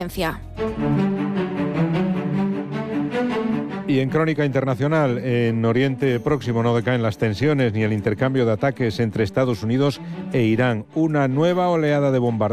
Y en crónica internacional, en Oriente Próximo no decaen las tensiones ni el intercambio de ataques entre Estados Unidos e Irán. Una nueva oleada de bombardeos